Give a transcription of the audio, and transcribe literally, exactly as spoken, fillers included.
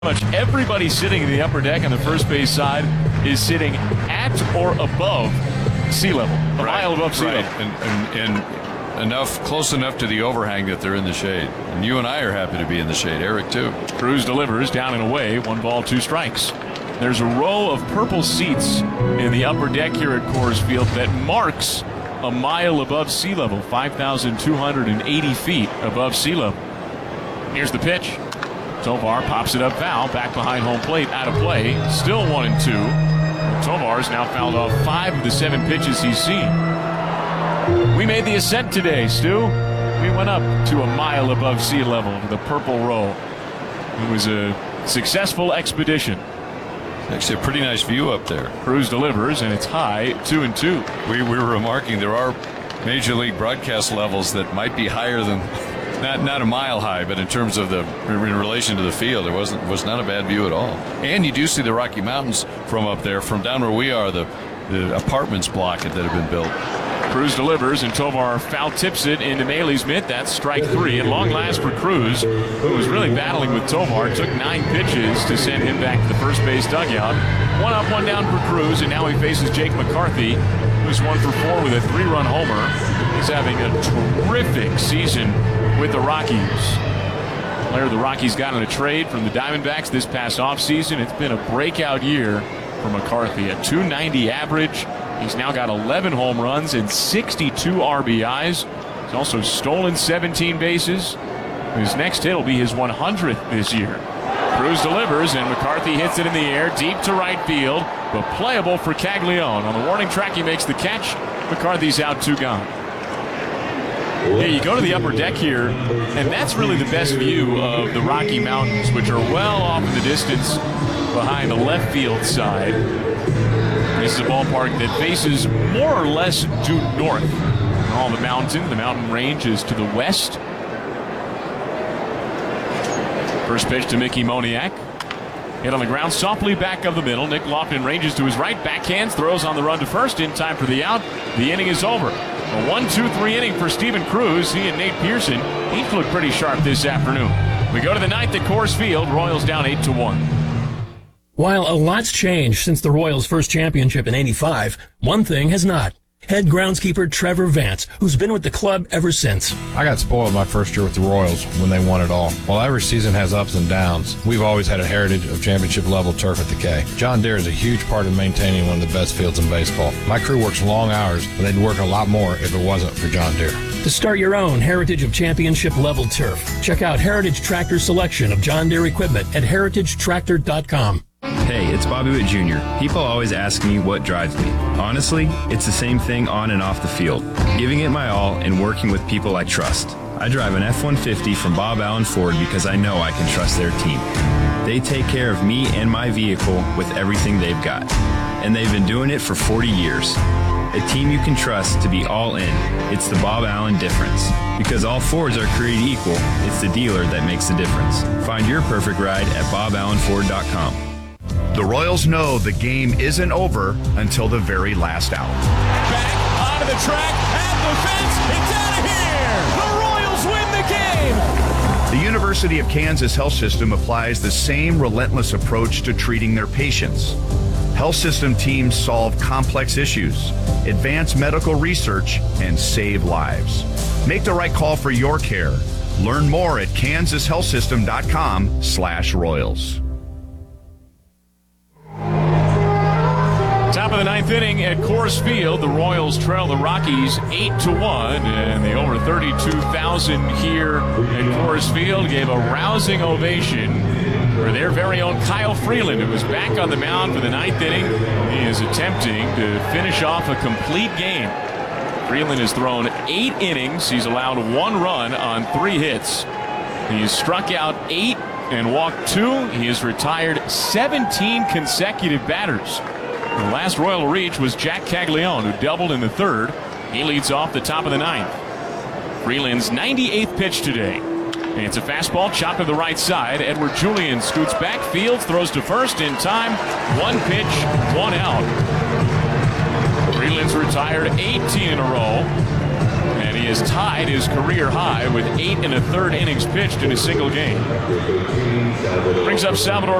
Much everybody sitting in the upper deck on the first base side is sitting at or above sea level, a right. mile above sea right. level. And, and, and enough, close enough to the overhang that they're in the shade. And you and I are happy to be in the shade. Eric, too. Cruz delivers down and away, one ball, two strikes. There's a row of purple seats in the upper deck here at Coors Field that marks a mile above sea level, five thousand two hundred eighty feet above sea level. Here's the pitch. Tovar pops it up foul, back behind home plate, out of play. Still one and two. Tovar's now fouled off five of the seven pitches he's seen. We made the ascent today, Stu. We went up to a mile above sea level to the Purple Row. It was a successful expedition. Actually, a pretty nice view up there. Cruz delivers, and it's high, two and two. We, we were remarking there are Major League broadcast levels that might be higher than... Not not a mile high, but in terms of the in relation to the field, it wasn't was not a bad view at all. And you do see the Rocky Mountains from up there, from down where we are, the the apartments block it that have been built. Cruz delivers, and Tovar foul tips it into Maley's mitt. That's strike three. At long last for Cruz, who was really battling with Tovar. Took nine pitches to send him back to the first base dugout. One up, one down for Cruz, and now he faces Jake McCarthy, who's one for four with a three-run homer. He's having a terrific season with the Rockies. Player the Rockies got in a trade from the Diamondbacks this past offseason. It's been a breakout year for McCarthy. A two ninety average. He's now got eleven home runs and sixty-two R B Is. He's also stolen seventeen bases. His next hit will be his one hundredth this year. Cruz delivers, and McCarthy hits it in the air deep to right field, but playable for Caglione. On the warning track, he makes the catch. McCarthy's out, two gone. Yeah, you go to the upper deck here, and that's really the best view of the Rocky Mountains, which are well off in the distance behind the left field side. This is a ballpark that faces more or less due north. All the mountain, the mountain range is to the west. First pitch to Mickey Moniak. Hit on the ground, softly back of the middle. Nick Lofton ranges to his right, backhands, throws on the run to first in time for the out. The inning is over. A one two three inning for Steven Cruz. He and Nate Pearson each look pretty sharp this afternoon. We go to the ninth at Coors Field. Royals down eight to one. While a lot's changed since the Royals' first championship in eighty-five, one thing has not. Head groundskeeper Trevor Vance, who's been with the club ever since. I got spoiled my first year with the Royals when they won it all. While every season has ups and downs, we've always had a heritage of championship-level turf at the K. John Deere is a huge part of maintaining one of the best fields in baseball. My crew works long hours, but they'd work a lot more if it wasn't for John Deere. To start your own heritage of championship-level turf, check out Heritage Tractor's selection of John Deere equipment at heritage tractor dot com. Hey, it's Bobby Witt Junior People always ask me what drives me. Honestly, it's the same thing on and off the field. Giving it my all and working with people I trust. I drive an F one fifty from Bob Allen Ford because I know I can trust their team. They take care of me and my vehicle with everything they've got. And they've been doing it for forty years. A team you can trust to be all in. It's the Bob Allen difference. Because all Fords are created equal, it's the dealer that makes the difference. Find your perfect ride at bob allen ford dot com. The Royals know the game isn't over until the very last out. Back onto the track, at the fence, it's out of here! The Royals win the game! The University of Kansas Health System applies the same relentless approach to treating their patients. Health system teams solve complex issues, advance medical research, and save lives. Make the right call for your care. Learn more at kansas health system dot com slash royals. Top of the ninth inning at Coors Field. The Royals trail the Rockies eight to one, and the over thirty-two thousand here at Coors Field gave a rousing ovation for their very own Kyle Freeland, who was back on the mound for the ninth inning. He is attempting to finish off a complete game. Freeland has thrown eight innings. He's allowed one run on three hits. He's struck out eight and walked two. He has retired seventeen consecutive batters. The last Royal reach was Jack Caglione, who doubled in the third. He leads off the top of the ninth. Freeland's ninety-eighth pitch today. And it's a fastball chopped to the right side. Edward Julian scoots back, fields, throws to first in time. One pitch, one out. Freeland's retired eighteen in a row. And he has tied his career high with eight and a third innings pitched in a single game. Brings up Salvador